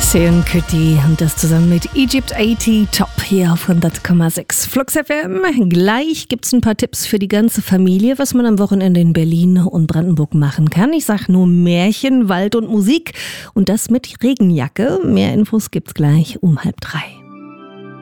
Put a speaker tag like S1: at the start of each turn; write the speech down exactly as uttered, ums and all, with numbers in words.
S1: Sean Kütti und das zusammen mit Egypt achtzig Top hier auf hundert Komma sechs Flux F M. Gleich gibt's ein paar Tipps für die ganze Familie, was man am Wochenende in Berlin und Brandenburg machen kann. Ich sag nur Märchen, Wald und Musik und das mit Regenjacke. Mehr Infos gibt's gleich um halb drei.